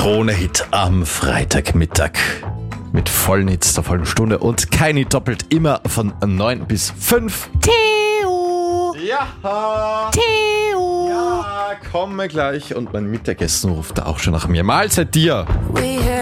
Krone-Hit am Freitagmittag. Mit vollen Hits der vollen Stunde und kein Hit doppelt, immer von 9 bis 5. Theo! Ja! Theo! Ja, komme gleich. Und mein Mittagessen ruft da auch schon nach mir. Mahlzeit dir!